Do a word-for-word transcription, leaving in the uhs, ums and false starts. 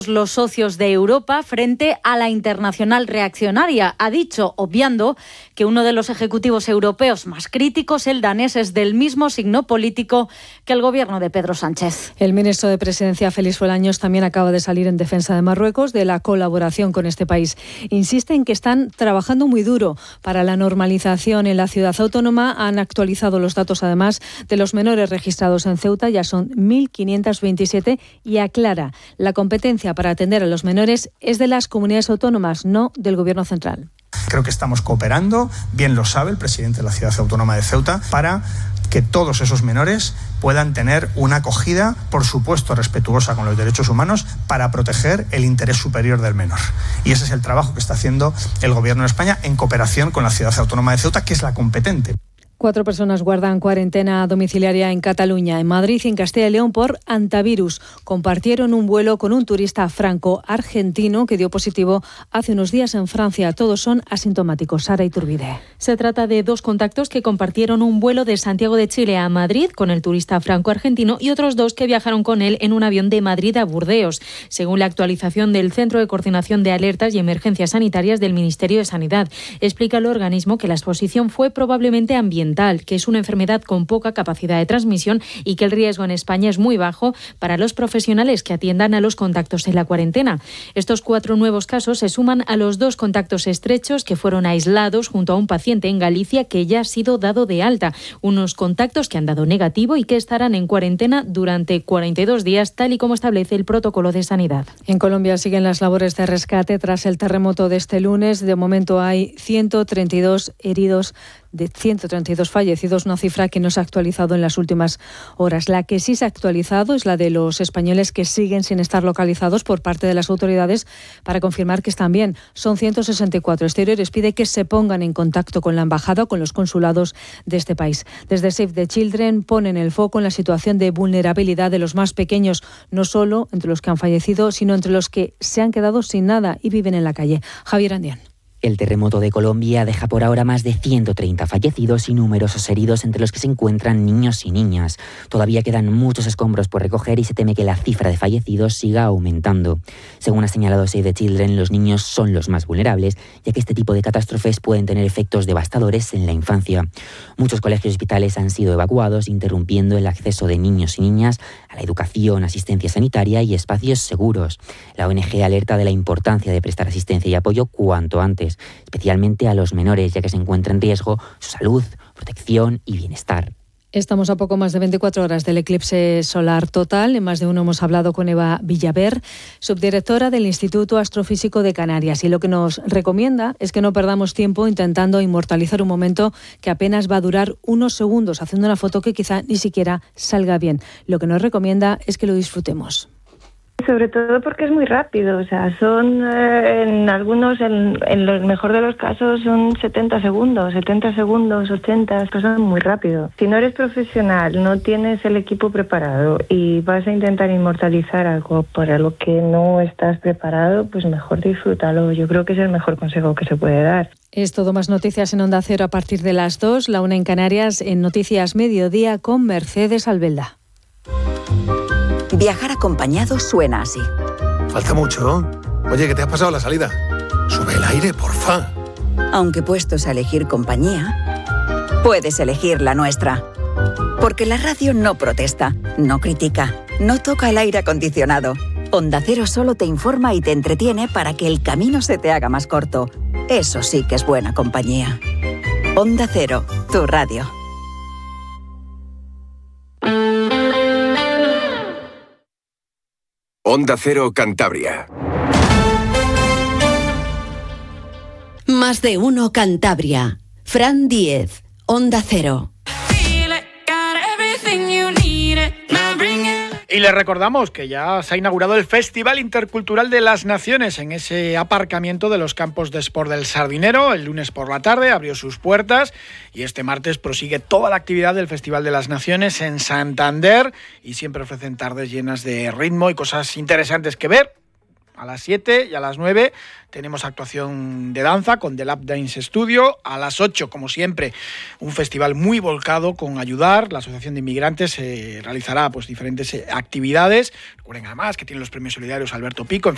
los socios de Europa frente a la internacional reaccionaria. Ha dicho, obviando, que uno de los ejecutivos europeos más críticos, el danés, es del mismo signo político que el gobierno de Pedro Sánchez. El ministro de Presidencia, Félix Bolaños, también acaba de salir en defensa de Marruecos, de la colaboración con este país. Insiste en que están trabajando muy duro para la normalización en la ciudad autónoma. Han actualizado los datos, además, de los menores registrados en Ceuta. Ya son mil quinientos veintisiete y aclara, la competencia para atender a los menores es de las comunidades autónomas, no del Gobierno central. Creo que estamos cooperando, bien lo sabe el presidente de la ciudad autónoma de Ceuta, para que todos esos menores puedan tener una acogida, por supuesto, respetuosa con los derechos humanos, para proteger el interés superior del menor. Y ese es el trabajo que está haciendo el Gobierno de España en cooperación con la ciudad autónoma de Ceuta, que es la competente. Cuatro personas guardan cuarentena domiciliaria en Cataluña, en Madrid y en Castilla y León por antivirus. Compartieron un vuelo con un turista franco-argentino que dio positivo hace unos días en Francia. Todos son asintomáticos. Sara Iturbide. Se trata de dos contactos que compartieron un vuelo de Santiago de Chile a Madrid con el turista franco-argentino y otros dos que viajaron con él en un avión de Madrid a Burdeos, según la actualización del Centro de Coordinación de Alertas y Emergencias Sanitarias del Ministerio de Sanidad. Explica el organismo que la exposición fue probablemente ambiental, que es una enfermedad con poca capacidad de transmisión y que el riesgo en España es muy bajo para los profesionales que atiendan a los contactos en la cuarentena. Estos cuatro nuevos casos se suman a los dos contactos estrechos que fueron aislados junto a un paciente en Galicia que ya ha sido dado de alta. Unos contactos que han dado negativo y que estarán en cuarentena durante cuarenta y dos días, tal y como establece el protocolo de sanidad. En Colombia siguen las labores de rescate tras el terremoto de este lunes. De momento hay ciento treinta y dos heridos, de ciento treinta y dos fallecidos, una cifra que no se ha actualizado en las últimas horas. La que sí se ha actualizado es la de los españoles que siguen sin estar localizados por parte de las autoridades para confirmar que están bien. Son ciento sesenta y cuatro. Exteriores pide que se pongan en contacto con la embajada o con los consulados de este país. Desde Save the Children ponen el foco en la situación de vulnerabilidad de los más pequeños, no solo entre los que han fallecido, sino entre los que se han quedado sin nada y viven en la calle. Javier Andián. El terremoto de Colombia deja por ahora más de ciento treinta fallecidos y numerosos heridos, entre los que se encuentran niños y niñas. Todavía quedan muchos escombros por recoger y se teme que la cifra de fallecidos siga aumentando. Según ha señalado Save the Children, los niños son los más vulnerables, ya que este tipo de catástrofes pueden tener efectos devastadores en la infancia. Muchos colegios y hospitales han sido evacuados, interrumpiendo el acceso de niños y niñas a la educación, asistencia sanitaria y espacios seguros. La O N G alerta de la importancia de prestar asistencia y apoyo cuanto antes, especialmente a los menores, ya que se encuentra en riesgo su salud, protección y bienestar. Estamos a poco más de veinticuatro horas del eclipse solar total. En más de uno hemos hablado con Eva Villaver, subdirectora del Instituto Astrofísico de Canarias. Y lo que nos recomienda es que no perdamos tiempo intentando inmortalizar un momento que apenas va a durar unos segundos, haciendo una foto que quizá ni siquiera salga bien. Lo que nos recomienda es que lo disfrutemos. Sobre todo porque es muy rápido, o sea, son eh, en algunos, en, en lo mejor de los casos, son setenta segundos, setenta segundos, ochenta, esto es muy rápido. Si no eres profesional, no tienes el equipo preparado y vas a intentar inmortalizar algo para lo que no estás preparado, pues mejor disfrútalo. Yo creo que es el mejor consejo que se puede dar. Es todo. Más noticias en Onda Cero a partir de las dos, la una en Canarias, en Noticias Mediodía con Mercedes Albelda. Viajar acompañado suena así. Falta mucho. Oye, ¿qué te has pasado la salida? Sube el aire, porfa. Aunque puestos a elegir compañía, puedes elegir la nuestra. Porque la radio no protesta, no critica, no toca el aire acondicionado. Onda Cero solo te informa y te entretiene para que el camino se te haga más corto. Eso sí que es buena compañía. Onda Cero, tu radio. Onda Cero Cantabria. Más de uno Cantabria. Fran Díez, Onda Cero. Y les recordamos que ya se ha inaugurado el Festival Intercultural de las Naciones en ese aparcamiento de los campos de Sport del Sardinero. El lunes por la tarde abrió sus puertas y este martes prosigue toda la actividad del Festival de las Naciones en Santander y siempre ofrecen tardes llenas de ritmo y cosas interesantes que ver. A las siete y a las nueve tenemos actuación de danza con The Lap Dance Studio. A las ocho, como siempre, un festival muy volcado con Ayudar. La Asociación de Inmigrantes eh, realizará pues, diferentes actividades. Recuerden además que tienen los premios solidarios Alberto Pico. En fin,